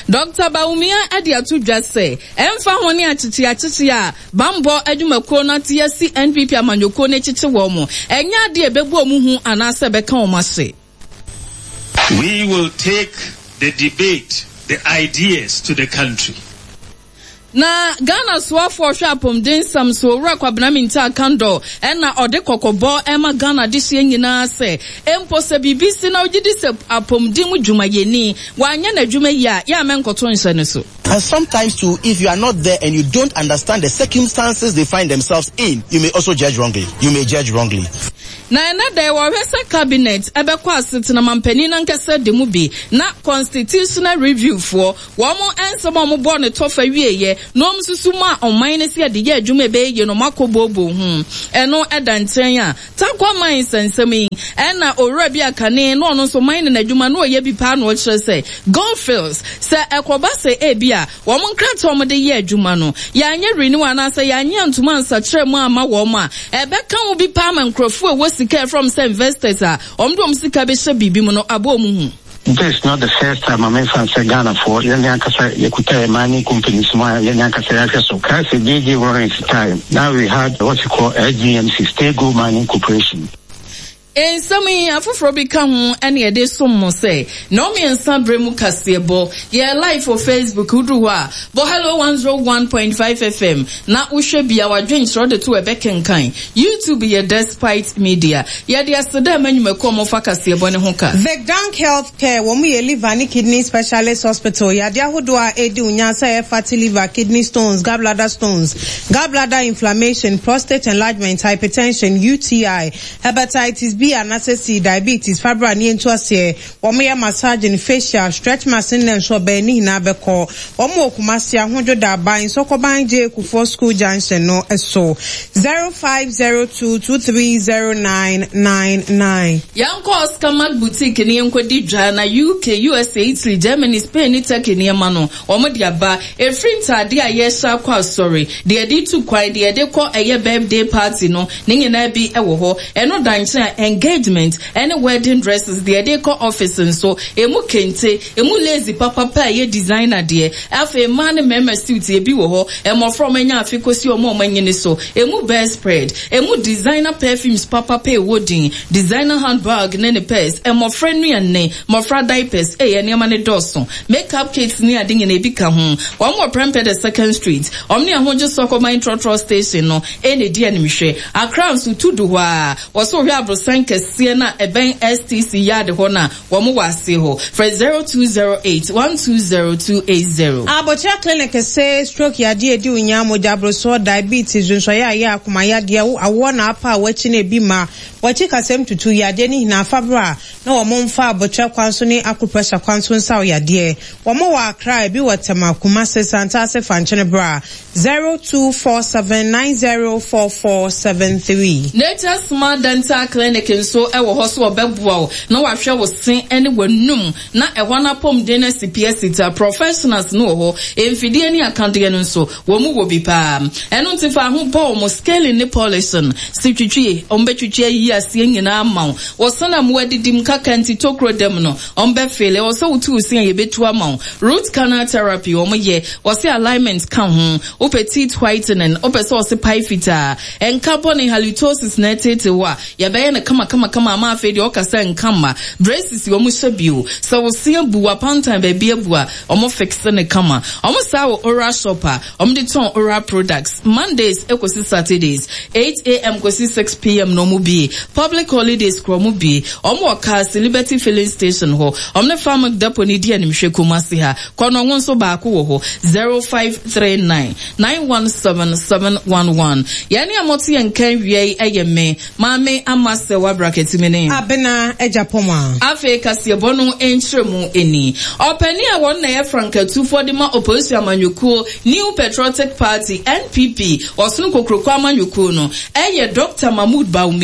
Dr. Baumia Adiatu just say, Emfa Honi Achitia, Bambo Edumakona TSC NPP Amanyokone Chichiwomo, Enya de Bebo Muhu Anasa Bekomase. We will take the debate, the ideas to the country. Na Ghana swafo shapom den sam so rakwa bnaminta kando ena ode kokobo ema Ghana dihye nyina se empo se bibisi na ogidi se apom dimu dwumayeni wanya na dwumayi a ya menkoto nsane so. And sometimes too, if you are not there and you don't understand the circumstances they find themselves in, you may also judge wrongly. Na de wawese cabinet ebekwa asetina mampani na nkese de mu bi na constitutional review for womo ensema mo bo ne tofa wieye no msusuma oman ne se de ye adwuma be ye no makobobo eno edanten a takwa man sensemi ena owura bi akane no no so man na adwuma no ye bi pa no kire se Goldfields se ekoba se ebia womo nkrato mo de ye adwuma no ya anye renew na se ya anye ntuma nsakire mu ama wo ma ebeka wo bi pa man krofo care from some investors sika be bibi mu no abo mu hu. This is not the first time I'm in Ghana for Yankasa Yakuta money companies, Yankasa so Kasi DJ warranty time. Now we had what you call LGMC, State Gold Mining Corporation. En sami afoforo bi ka ho ene ye de sommo say no me ensa bremu kasebo ye live for Facebook udu ho a bo hello 101.5 FM na uhwe bia wadwenchro de to ebekenkan YouTube ye Despite Media ye de aseda manyumako mo fa kasebo ne ho ka The Dank Healthcare wo mu ye liver and kidney specialist hospital ya de ahodo a edi unyansa ye fatty liver, kidney stones, gallbladder inflammation, prostate enlargement, hypertension, UTI, hepatitis B and C, diabetes, fibroid, into us here. One more massage and facial, stretch machine and so beni na beko. One more kumasia 100 buying so combine J Kufo School Junction no so 0502230999. Yanko Oscar Mag Boutique ni yanko di na UK, USA, Italy, Germany, Spain, Turkey ni yamano. Omo diaba e frinta dia yesha kwa sorry. Dia di tu kwa dia de ko eye birthday party no. Ningi na bi ewo ho. Eno danche engagement any wedding dresses the deco office and so emu kente emu lazy papa ye designer de afa man member suit e bi wo ho emo from anya afikosi omo manyene so emu best spread emu designer perfumes papa wedding designer handbag ne purse emo friend nu ane mo fra diapers ene ma ne doso makeup kits ni adin ne bi ka ho one more prempe the second street omni ahonje soko mine trotro station no ene di animhwe Accra so tudu ho a wo so hwe abrosan kese na eben STC yard ho na wo mo wase ho for 0208120280 Abocha clinic say stroke ya di edi unyamo jabroso diabetes nso ya akoma ya de awo na apa wachi na ebi ma wachi kasem tutu ya de ni na fabra na wo mo mfa abocha kwanso ni akupressure kwanso nsa ya de wo mo wa Accra bi watama kuma se santa se fanchene bra 0247904473 Nature Smart Dental Clinic so ewo ho so obebua na wahwe wo sen ene wanum na ehwa na pom de na CPS ta professionals no ho emfidie ni akande no so wo mu wo bi pa eno ntifa ho bo mo scaling ni polishing sitwitwie ombetwitwie yi asie nyina amaw wo sana mo adidim kaka nti tokro dem no ombe fele wo so wutu usin ye betu amaw root canal therapy wo mo ye wo se alignment kan ho o petit whitening o pese wo se pifita en carbon halitosis na tete wa ye be na kama ama afedi okasa nkama braces wo mu sebio so wo se abu apanta ba bi abu a omo fixe ne kama omo sa wo oral shopper omo de ton oral products Mondays ekosi Saturdays 8 a.m. kosi 6 p.m. no mu bi public holidays kro mu bi omo ka Liberty filling station ho omo ne farm depot ni dia nimhwe komasi ha kono nso ba ko wo ho 0539917711 yani amoti enkan wie eyeme mame amase wa bracket mene abena ejapoma afi kasiebo no enchiremu eni opani a won na ye frankatu for the ma opposition amanyuko New Patriotic Party NPP osunu kokroko amanyuko no eye Dr. Mahmoud Baumia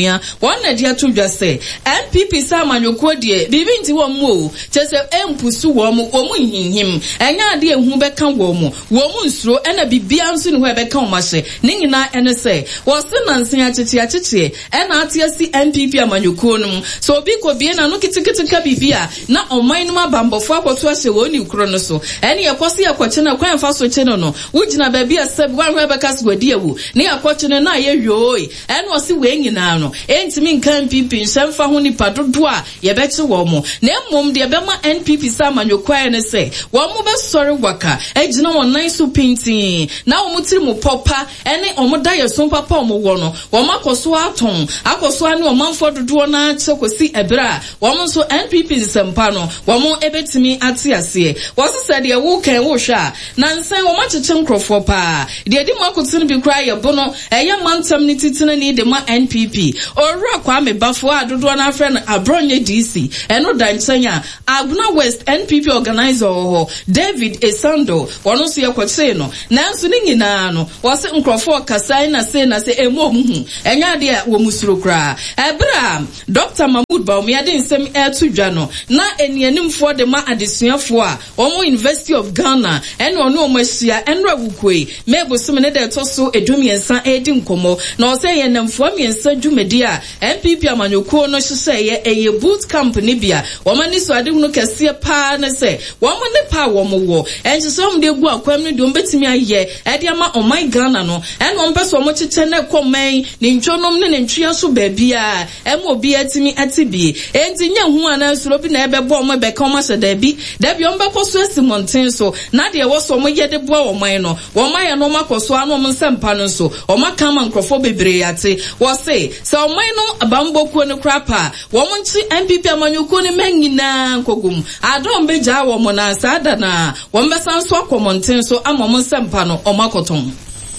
one idea to just say MPP Sama Yokodi bibi nti wo mu chese empusu wo mu him enya ade ehu beka wo mu nsuro ena bibia nso ne ho beka wo mahye ne nyina ene se wo se nansen achechie ena atiasi MPP amanyoko no so obi ko bie na no kitikiti ka bibia na oman no abambofo akoto ahye wo ni kuro no so ene yekosi yakoche na kwan fa so che no wugina ba bia seb wan ho beka sgwadi ewu ne yakoche na yeyoi ene osi we nyina no entimi nka MPP nsemfa ho ni padodo a yebeche wo mo na mmom de bema NPP Sama Nyokwa ne se wo mo be sori waka ejina won nan so pintin na wo mutiri mu popa ene omo da yeso papa omo wo no wo makoso aton akoso ane o manfo dodo na chekosi ebra wo mo so NPP nsempa no wo mo ebetimi ate ase wo se de wo kan wo hwa na nsan wo macheche nkrofo pa de di makoto bi kra ye bo no eye mantam ni titina ni de ma NPP owura kwa me bafo adodo na afre na abronye DC eno da nsanya Aguna West NPP organizer David Esando wono so yekwose no nanso ni nyina no wose nkrofo kasai na se emu omuhu enya de wo musuro kra Abraham Dr. Mahmoud Bawumia de nsem etudwa no na enianimfo de ma adesuafo a omo University of Ghana eno no omahia enra wukoi mebosum ne de toso edumiensa edi nkomo na ose ye namfo miensa dwumedi a MPP amanyoko no hyehye ye eye boot camp ni bia womani so ade hunu kese pa na se womane pa womo enhyesom de gu akwam ne de ombetimi aye ede ama oman Ghana no eno ompeso omo cheche na komen ni ntwonom ne ntwia so baabia emo bi atimi atibi enti nya hu ana suro bi na ebebo omo beka omo hyeda bi ombeko so asimonten so na de wo so omo yede bo oman no woman ya no makoso anu omo nsempa no so omo kama nkrofo bebre ate wo se oman no abambokuo ne krapa womo nchi MPP amanyoko ne manyina nkogum adom beja wo mo na sada na wo mbesan so akomonten so amom nsempa no omakoton.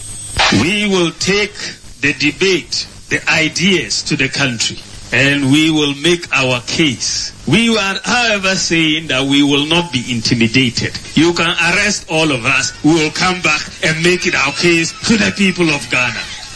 We will take the debate, the ideas to the country, and we will make our case. We are, however, saying that we will not be intimidated. You can arrest all of us. We will come back and make it our case to the people of Ghana.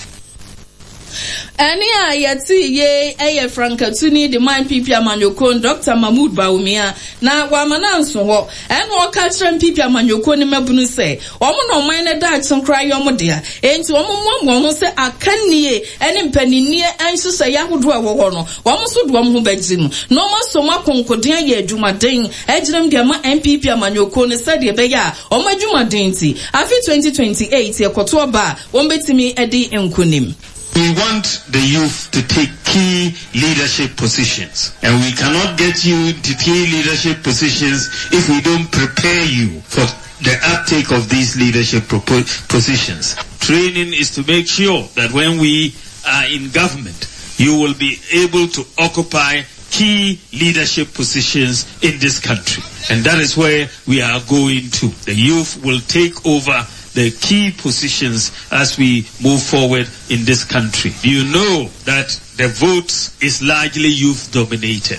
Ani ayati ye eye Frankatuni de man pipi amanyoko Dr. Mahmoud Bawumia na wamana nso ho eno oka kire pipi amanyoko ne mabunu se omo no man ne da chinkra yomo de a enti omo ho se akanie ene mpanini enhyehyɛ yahodo a wo ho no omo so do omo ho bagimu no mo so makonkoden ye adwumaden agirem de ma MPP amanyoko ne se de be ya omo adwumaden ti afi 2028 ye koto oba won betimi edi enkunim. We want the youth to take key leadership positions, and we cannot get you to key leadership positions if we don't prepare you for the uptake of these leadership positions. Training is to make sure that when we are in government, you will be able to occupy key leadership positions in this country. And that is where we are going to. The youth will take over the key positions as we move forward in this country. You know that the votes is largely youth dominated.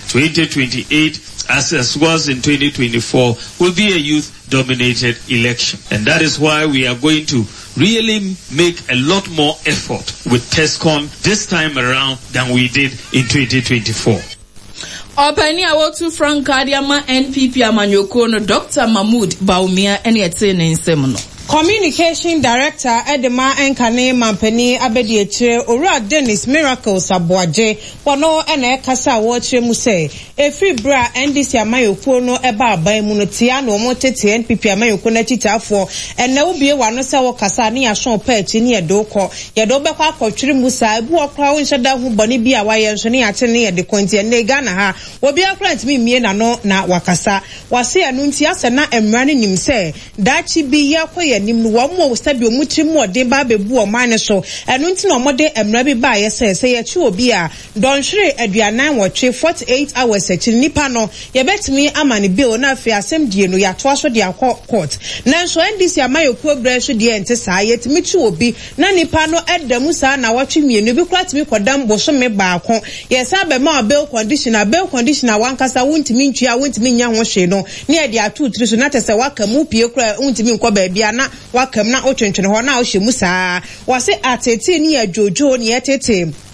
2028, as was in 2024, will be a youth dominated election. And that is why we are going to really make a lot more effort with TESCON this time around than we did in 2024. Opani awotu Frank Adiama NPP amanyoko no Dr. Mahmoud Bawumia ene ete ne nsem no. Communication Director Edema Enkane Mampeni Abediechire Ora Dennis Miracles Aboaje wono ene kasa wo chire mu se efri bra NDC amayoko no eba aban mu no tia no mo tete NPP amayoko na titafo ene obie wano se wo kasa ne yahon pa achi ne yedoko yedo bekwa akotwire mu sa ebu okra wo nheda hu bone bi a waye nso ne yate ne yede konti ene Ghana ha obi akra ntimi mie na no na wakasa wase anu nti ase na emra ne nim se dachi bi yakoye nim no wo mo stabi omutri mu ode ba bebu o man so enu nti no mode emra bi ba ye se ye chi obi a don hwere aduanan wo twe 48 hours achi nipa no ye betimi amane bill na afi asem die no ya to aso de akọ court nanso NDC amayoku bra so de ente saa ye timi chi obi na nipa no edamu saa na watwe mienu bi kura timi kodam bo so me ba akọ ye sa be ma bail conditioner wankasa wontimi ntwia wontimi nya ho hwe no ne ye de atu tiri so na tese wakamu pie kura wontimi nkọ ba bia na wakam na otwentwene ho na o hye mu saa wase atete ni adwojo ni etete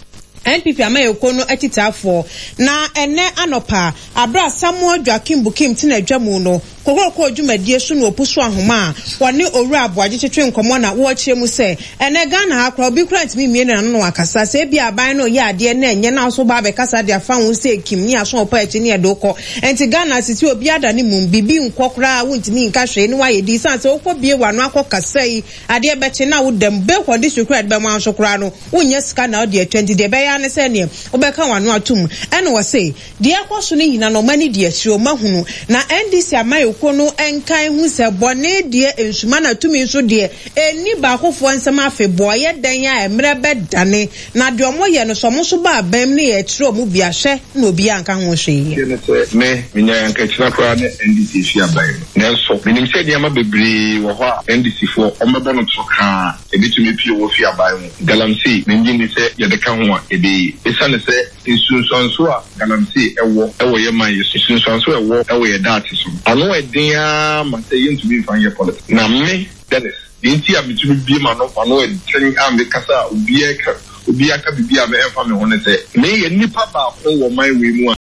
NPP amayoko no etitafo na ene anopa abra Samuel Joaquim Bukim tina dwamu no kokoko dwumadie so no opuso ahoma wone owura aboaje twetwe nkomo na wo chiemu se ene Ghana akra obi kura ntimi mie na no akasa se bia aban no ye ade na enye na so ba be kasa de afa wo se kim ni aso opa echi ni edoko enti Ghana sisi obi ada ni mum bibi nkokra wo ntimi nka hwe ni wa ye di san se okobie wano akokasa yi ade beche na wo dem be kwodi sukura be ma sukura no wo nya sika na ode 20 de be ya ne se ne obeka wano atum ene wo se de akoso ni hina no mani de asiro mahunu na NDC amayo kono enkan hu se bone de ensuma na tumi so de eni ba akofo nsem afebo ye dan ya emre bedane na de omoye no so mo so ba bam ne ye tro mu bia hwe na obi anka ho hwe me minya yanka kira kwa ne NDC fi abai na so minim se de ama bebre wo ho a NDC fo omebe no toka ebitumi pie wo fi abai mu galamsi menji ni se ye de ka ho a ebe esane se insunsanso a galamsi ewo ye man insunsanso ewo ye dati so ano edin ma se yentumi fan ye politics na me Dennis inti a bitumi bi ma no ano edin am be kasa obi aka bibi a me enfa me hone se me ye nipa ba ko wo man we mu a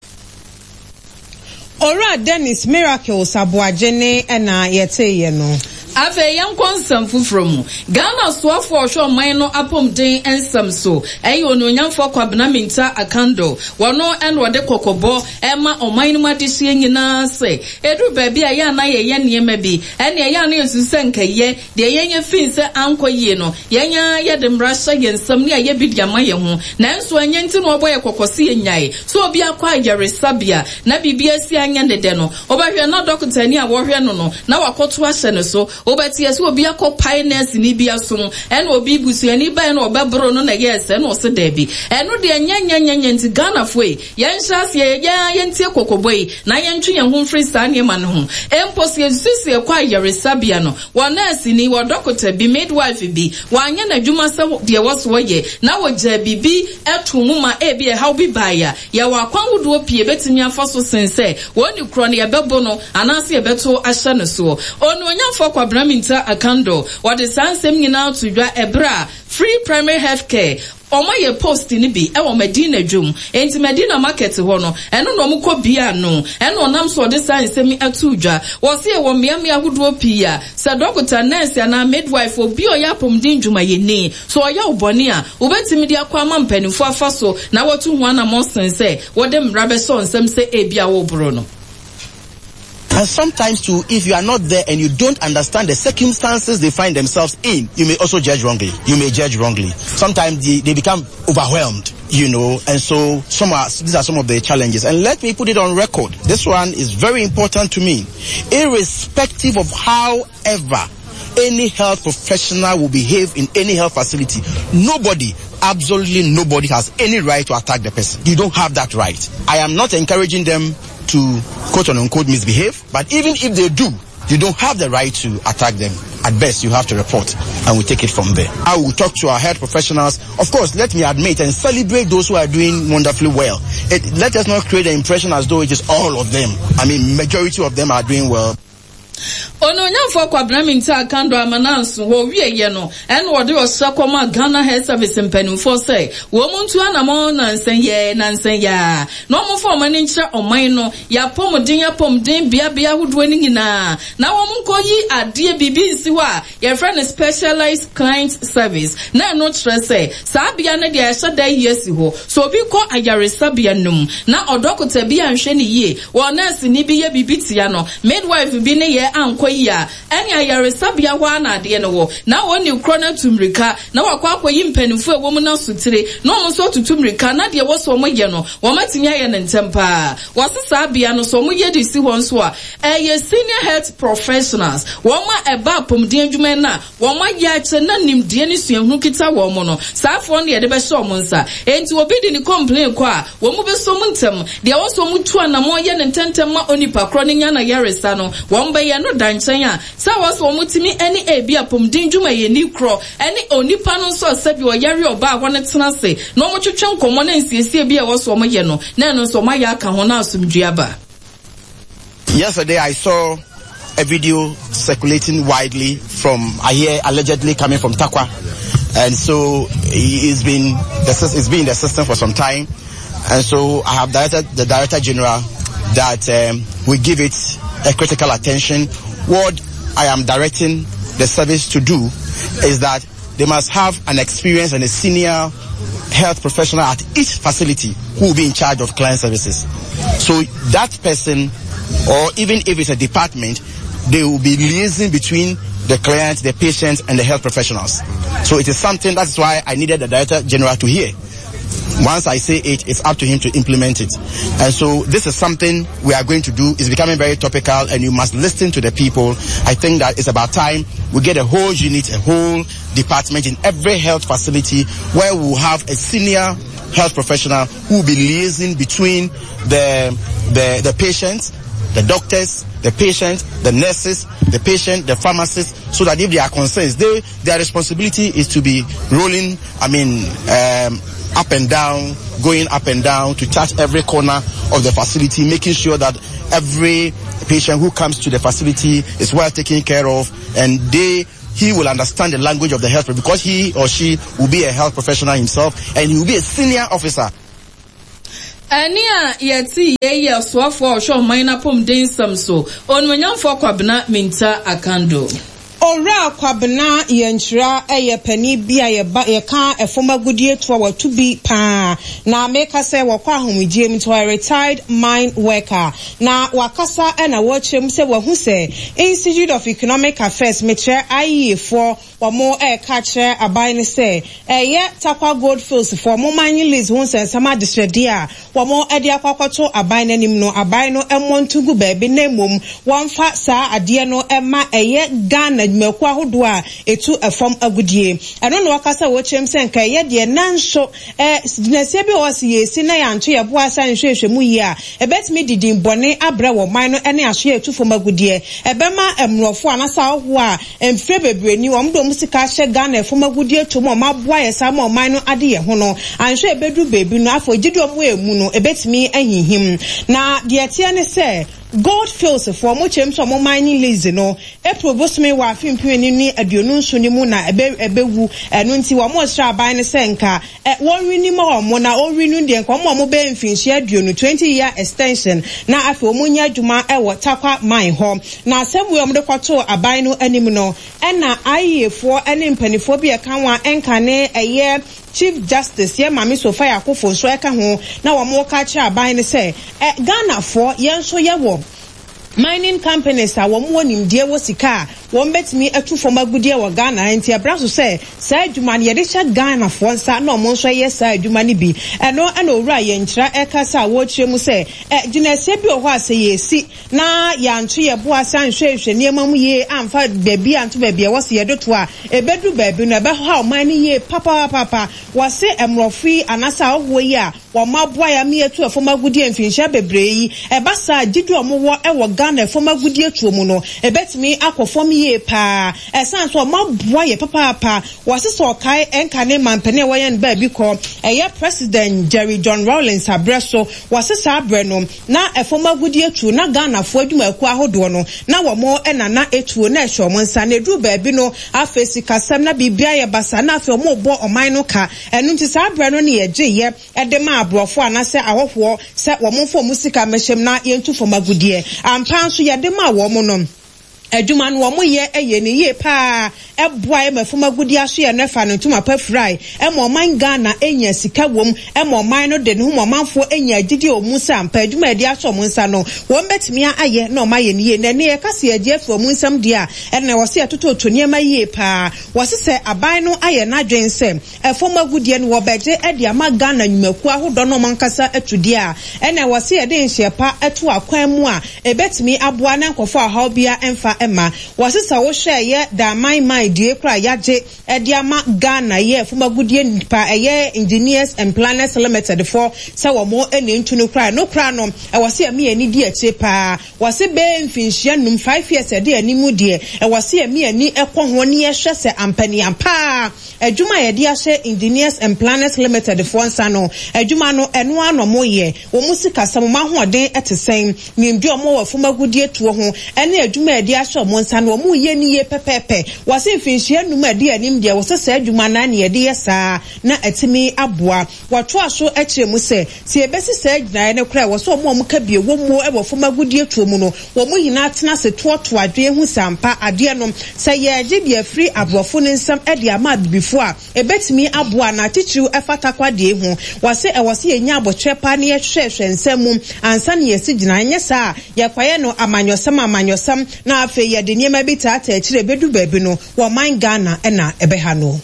Ora Dennis Miracles aboagene na yete ye no Ave yankonsam fufromu Ghana swafo ohwo man no apomden ensam so eyo no nyamfo kwabena minta akando wono enwode kokobo ema oman no madehye nyina se edu baabi a ya na ye niema bi ene ya na yesusen nkaye de yenye finse ankoye no yenya ye de mrasha yensam ne ye bidiama ye ho na enso anyenti no oboye kokose yenyae so obi akwa yaresabia na bibia si anya dede no obahwe na doctor ni a wo hwe no na wakoto ahye ne so obeti yeso obi akopai nurse ni bia so ene obi busuani ba na obebro no na yes ene o se debi eno de nyanya nti Ghana foi yenhya se ye ntie kokoboi na yentwe ye ho free sa ne ma no ho empos yesusie kwa yaresabia no wo nurse ni wo doctor bi midwife bi wanya na dwuma se de woso ye na wo gya bibi etumu ma ebi e how bi baya ya wa kwanwodo pie betimi afaso sense woni kro ne ye bebo no anase ye beto ahye ne so onu onyamfo kwa minta akando what the sansem nyina to dwa ebra free primary health care omaye post ni bi e wo Medina dwum enti Medina market ho no eno no mko bia no eno nam so de sansem atu dwa wo se wo miamia hudo pia se doctor nurse na midwife obi oyapom din dwuma yeni so oya obone a obetimi dia kwa mampanifo afaso na wotu ho na mo sense wo de mrabe so nsem se ebia wo bro no. And sometimes too, if you are not there and you don't understand the circumstances they find themselves in, you may also judge wrongly. You may judge wrongly. Sometimes they become overwhelmed, you know, and so these are some of the challenges. And let me put it on record. This one is very important to me. Irrespective of however any health professional will behave in any health facility, absolutely nobody has any right to attack the person. You don't have that right. I am not encouraging them to quote unquote misbehave, but even if they do, you don't have the right to attack them. At best, you have to report, and we take it from there. I will talk to our health professionals. Of course, let me admit and celebrate those who are doing wonderfully well. Let us not create the impression as though it is all of them. I mean, majority of them are doing well. Ono nyamfo kwa braminta akando amanansu wo wieye no ene wode osakoma Ghana Health Service mpanimfo say wo muntu anamo nansen ya no mo fo mani nkyira oman no ya pomden bia hudo ni nyina na wo nkoyi ade bibi nsi ho a ye friend specialized client service na no trese sa bia na dia hye da yesi ho so bi ko ayaresa bia num na odokota bia nhwe ni ye wo nurse ni bi ye bibi tia no midwife bi ne ye anko ya anya yaresabia wa na ade ne wo na woni krona tumrika na wakwa akoyi mpanimfo ewo mu na sutire no mo so tutumrika na de wo so mo ye no wo matinya ye ne ntempa wo sesa bia no so mo ye de si won so a ye senior health professionals wo ma eba pomden adwuma na wo ma ya che na nimdie ni suahunu kita wo mo no saafo ne ye de be so mo nsa enti obi di ni complain ko a wo mu be so mo ntem de wo so mo tu anamo ye ne ntentem ma onipa kro ne nya na yaresa no wo mbe ye no danchanya sa waso omutimi eni ebia pomdin dwuma ye ni kro eni onipa no so sabi o yare oba ho ne tena se no mo twetwe nkomo na nsiesie bia waso mo ye no na no so ma ya aka ho na asumdua ba. Yesterday I saw a video circulating widely from, I hear, allegedly coming from Takwa. And so it's been in the system for some time. And so I have directed the Director General that we give it a critical attention. What I am directing the service to do is that they must have an experience and a senior health professional at each facility who will be in charge of client services. So that person, or even if it's a department, they will be liaising between the client, the patient, and the health professionals. So it is something, that's why I needed the Director General to hear. Once I say it, it's up to him to implement it. And so this is something we are going to do. It's becoming very topical, and you must listen to the people. I think that it's about time we get a whole unit, a whole department in every health facility where we'll have a senior health professional who will be liaising between the patients, the doctors, the patient, the nurses, the patient, the pharmacists, so that if there are concerns, their responsibility is to be rolling, up and down, going up and down to touch every corner of the facility, making sure that every patient who comes to the facility is well taken care of, and he will understand the language of the health, because he or she will be a health professional himself, and he will be a senior officer. Ania yeti ye swafo osho maina pom den samso onwanyamfo kwabena minta akando. Ora kwabena yenchira eye pani bia ye kan efoma gudie to wa to be pa na meka se wakwa ahomidie mi to a retired mine worker na wakasa na wochem se wahu se Institute of Economic Affairs metre IE4 wamo ka kire aban ne se ye Takwa Goldfields for mo manyi list hu se sama district dia wamo de akwakoto aban nanim no aban no emontugu ba bi na mom wonfa saa ade no ema eye Ghana mekwa ahodo a etu efom agudie eno no wakasa wochem se nka ye de nanso dinasia bi wose yesi na yanto ye bo asa nhwehwe mu yi a ebetimi didin bone abre wo man no ene ahwe etu fom agudie ebema emrofo anasa ho a emfre bebreni wo mdo musika hye Ghana efom agudie to mo maboa ye sa mo man no ade ye ho no anhwe ebedu bebi no afo gidom wo emu no ebetimi ahihim na de tie ne se Goldfields for mo chem so mo mining lazy no provost me wa fimpini ni aduonu nso ni mu na ebewu eno nti wo mo sra ban ne senka won wini mo na o winu de nko mo be mfinhia aduonu 20 year extension na afi o mo nya adwuma wo Takwa mine ho na asem we mo de kwato aban no anim no na IE4 ene mpanifo bi e kanwa enka ne eye Chief Justice ye Mami Sofia Akufo so eka ho na wo mo ka kire aban ne se Ghana for yen so ye wo mining companies a wo mo nimdie wo sika wo betimi atu fom agudie wo Ghana enti abraso se sa adwuma ne ye de hye Ghana for nsa na mo nso ye sa adwuma ne bi eno ana owura ye nkyira eka sa wo kire mu se dinasie bi oho ase ye si na ya nto ye bo asa nhwehwe ne mamu ye amfa baby anto baby wo se ye doto a ebedu baby no ebe ha o man ye papa wase emrofi anasa oho yi a wo maboa ya me etu fom agudie mfinhia bebrei eba sa gidu omo wo ewo Ghana fom agudie tuo mu no ebetimi akofom ye pa esan so maboa ye papa wase so kai enka ne mampene wo ye ne ba bi ko eye President Jerry John Rawlings abreso wase sa abre no na efom agudie tuo na Ghana fo adwuma aku ahodo no na wo mo enana etuo na ehwo mo nsa na edu ba bi no afesi kasam na bibia ye basa na afi mo bo oman no ka enu nti sa abre no ne ye gye edema abrofo anase ahoho se wo mo fo musika mehyem na ye ntu fom agudie ampanso ye dema wo mo no adwuma no wo ye eye ne ye pa eboa e mafuma gudi aso ye no fa no tuma pa fry e mo man Ghana enya sika wom e mo man no de no mo manfo enya agidi o musa mpa adwuma e de aso mo nsa no wo betimi aye na o maye ne ye na ne ye kase age afo mo nsam de a e na wo se atoto toniema ye pa wo se aban no aye na dwen se e foma gudi no wo beje e de ama Ghana nyumaku ahodo no mankasa atudi a e na wo se ye de nhye pa atu akwan mu a e betimi aboa na nkofo a ha bia emfa Emma was a wo share ye da my dear cry yaje ediama Ghana ye fuma goodie pa engineers and planners limited for so more any into no cry no no I was here me any dear chepa was a be mfinhia 5 years a day animu dear I was here me any ekon ho ne hwese ampani ampa adwuma ye dia hye engineers and planners limited for nsano adwuma no eno ano moye wo musika samoma hoden etesen nimdi omo wa fuma godie tuo ho ene adwuma ye dia hye omo nsano omo ye ni ye pepepe was mfinhia num ade anim dia wo sesa adwuma na ne ye dia saa na etimi aboa wato aso ekiremu se ebesi sa agina ne kra wo so omo ka bie wo mu e wo fuma godie tuo mu no wo mu hina tena se toto adwe hu sampa ade no se ye agi bia free abrofo ne nsam e dia ma bibifo a ebetimi aboa na tichiru efata kwade hu wase ye nya abotwe pa ne ye hwehwe nsam ansa ne yesi gina nya sa ye kwaye no amanyosam na afa ye de niema bi taata akire bedu baabi no wo man Ghana e na ebeha no.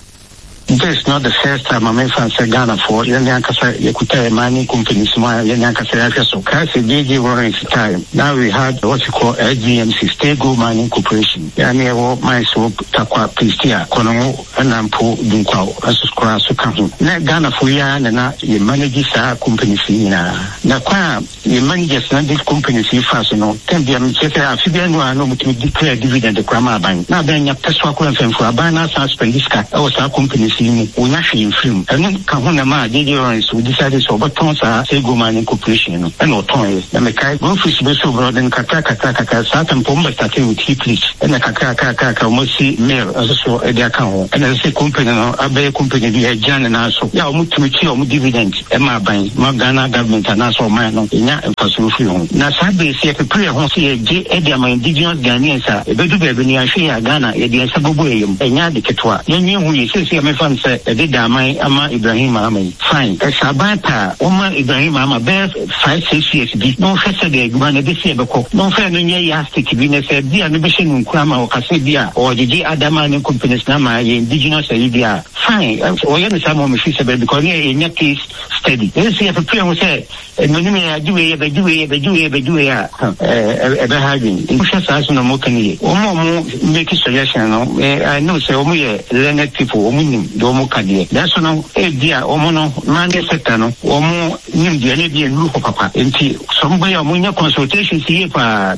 This is not the first time I'm in Ghana for Yankasa Yakuta mining companies, my Yankasa so Kasi warrant time. Now we had what you call LGMC, Stego Mining Corporation. Yani my soap Takwa Pistia, Kono, and Ampo Dunkwa, Asusukra Sukahu. Na Ghana for Yan and you manage our companies in Nakwa, you manage not these companies in Fasano, 10 DM Cheta, Fibiano, no to declare dividend the Krama Bank. Now then, you have to for a banner, Suspendiska, our companies. Unashi in film. And Kahuna Ma, Didions, we decided so, but Tonsa, Sego Mining Corporation, and Otoy, and the Kai, Bonfish Beso Broad and Kakaka, Satan Pomba started with Hiplich, and the Kakaka, Mosi, Mayor, as so a account, and as a company, a bear company, we had Jan and also, Yamuchi, dividend, Emma Bank, Magana government, and also Mano, Ina and Pasul. Now, Sabi, see a prayer, Honsi, Ediama, indigenous Ghanaians, a bedu Benia, Ghana, Edian Sabubu, and Yadikatwa. You who is here, say Ama Ibrahim Ama fine. Sabata Oma Ibrahim Ama bear 5-6 years be no fessa de Gwana this year beko no fair no yastic be said be an ambition Krama or Casabia or the Adama and companies Nama indigenous idea fine or you some of my because in your case steady. Let's see if a prayer was said and when you do ever having push us no more can you make a suggestion. I know say learned people domo kadie that's no dia omono mande setano omo nimdia ne bi enu papa enti somebody omunya consultation see pa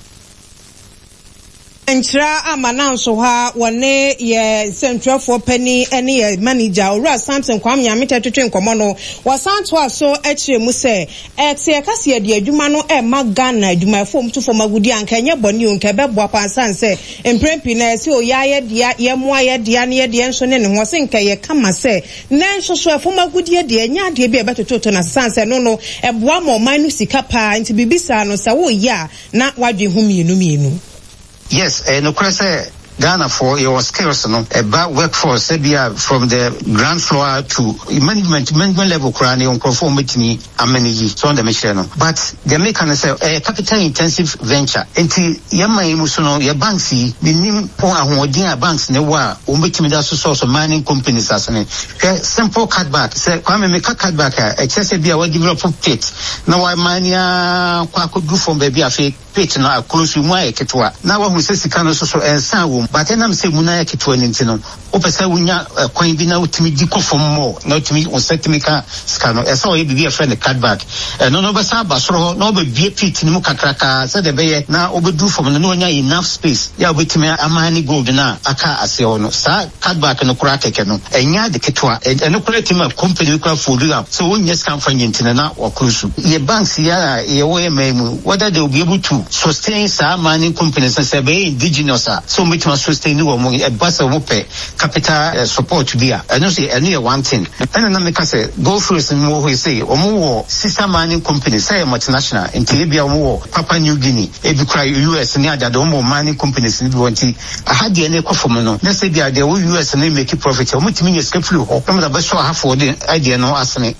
Entra amana nso ha wone ye central for penny any ye manager ora Samson kwam nyamete twetwe nkomo no wasanto aso ekiremu se etie kase ye de adwuma no e ma Ghana adwuma fom to fom agudi anka nye boni o nka bebo apansan se emprempi na se o ya dia ye moa ye dia ne ye de nso ne ho se nka ye kama se na nso so fom agudi de nya de bi e betoto na sanse no eboa mo man no sika pa nti bibisa no se wo ya na wadwe hu mienu. Yes, no question. Ghana for your skills, no, about workforce, from the ground floor to management level, crane on conformity, amenity, so on the machine. But the mechanism, a capital intensive venture, until Yama Musuno, your banks, the name for banks, no war, umbitimidas source of mining companies as an simple cutback, say, come make a cutback, a Chesapeake, I develop pit. Now I mania, could do from baby a fake pit, now close to my ketwa. Now who says the can so and sound. But then I'm saying, Munaya Kitwanintino, Opesa Wunya, coin be now to me, Dico for more, not to me, on Setimika Scano, as all be a friend, a cutback. And no Basa Basro, no be a pit in Mukakraka, said the bay, now overdo from the Nonya enough space. Ya with me, Amani Goldena, Aka Aseono, Sa, cutback and Okrakano, and ya the Kitwa, and operate him a company for you. So when you come from Yentina or Crusu, ye banks, ye way, whether they will be able to sustain some mining companies and say, indigenous, so much sustain a bus of capital support to be a and say any one thing. And then I say go through some more we say or more sister mining companies say multinational in Libya more Papua New Guinea, every cry US and the other more mining companies in the I had the echo from no. Let's say they are the US and they make a profit. Or much mean escape flu or some of the best half for the idea no asking.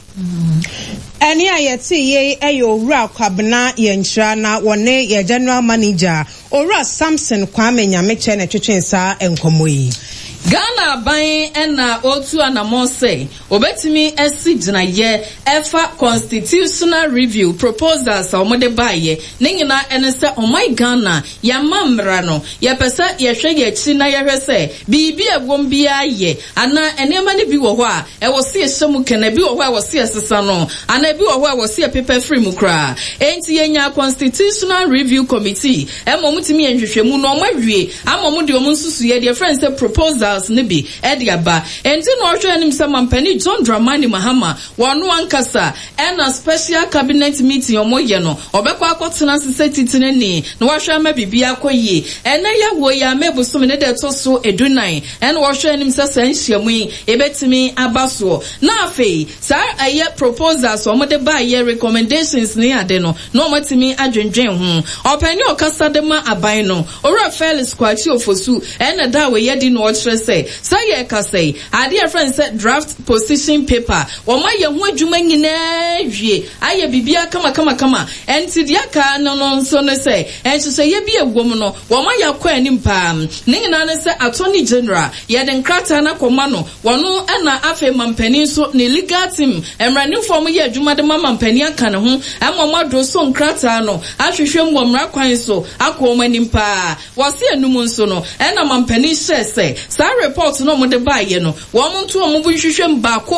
Eni ayeti ye eyo ra kwabna ye nchra na wone ye general manager ora Samson Kwame Nyameche na twetwensa enkomo yi. Ghana buying and otu anamo say obetimi esi ginaye efa constitutional review proposals omode baye ningina enese omai Ghana ya mamra no ya pesa ya hwe ya chi na ya hwese bibi egwom bia ye ana enema ne bi wo ho a e wo se ehemu kena bi wo ho a wo se esesa no ana bi wo ho a wo se paper free mu kra enti yenya constitutional review committee emomutimi enhwehwemu no omawie amom de omunsusu ye de friends say proposals ne bi ediaba enti no hwe anim se mampani John Dramani Mahama wonu ankasa ena special cabinet meeting omoye no obekwa akotena sese titine ni no wahwe ama bibia koyi ena ya wo ya mebusum ne de to so edunan ena wahwe anim se sanhyiamu ebetimi abaso na afei sa aye proposals omode ba ye recommendations ni ade no no matimi adwendwen ho opani okasa de ma aban no ora Felix Kwati Ofosu ena da we ye di no ochre say say ka say ade a friend say draft position paper wo ma ye ho adwuma nyina wie aye bibia kama enti dia ka no so ne say enso say ye bi egwom no wo ma ya kwa anim pa ne nyina ne say attorney general ye de nkrata na koma no wono na afe mampani so ne legal team emrani form ye adwuma de mampani aka ne ho amomado so nkrata no ahwehwem wo mra kwan so akoma anim pa wo se anum so no na mampani hye say sa report no mo de baye no wo mo nto mo bu hwehwem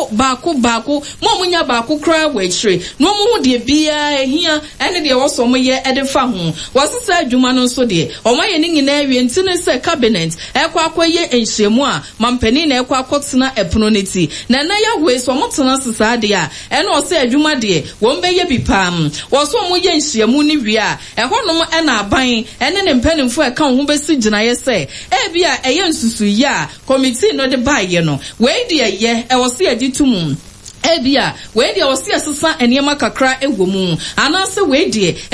baako mo munya baako kra wechire no mo ho de bia ehia ene de wo so mo ye edefa ho wo se sa adwuma no so de o ma ye ni nyina awie ntine se cabinet ekwa akoye enhyemu a mampani na ekwa akotena epono neti na na ya we so mo tena sesa de a ene o se adwuma de wo mbe ye bipam wo so mo ye enhyemu ni wie a ehonom na aban ene ne mpanimfo eka ho besi ginaye se bia eye nsusu ya committee no de baye no we de ye e wo se aditum ebia we de wo se asesa eniema kakra egwomu anase we de